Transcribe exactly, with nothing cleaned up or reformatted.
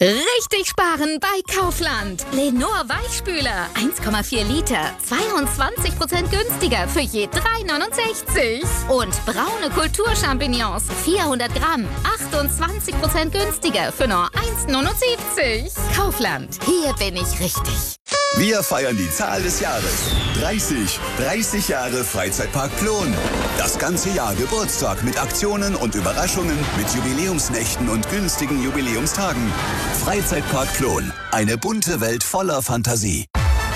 Richtig sparen bei Kaufland. Lenor Weichspüler, eins Komma vier Liter, zweiundzwanzig Prozent günstiger für je drei neunundsechzig. Und braune Kulturchampignons, vierhundert Gramm, achtundzwanzig Prozent günstiger für nur eins neunundsiebzig. Kaufland, hier bin ich richtig. Wir feiern die Zahl des Jahres. dreißig. dreißig Jahre Freizeitpark Plon. Das ganze Jahr Geburtstag mit Aktionen und Überraschungen, mit Jubiläumsnächten und günstigen Jubiläumstagen. Freizeitpark Plon. Eine bunte Welt voller Fantasie.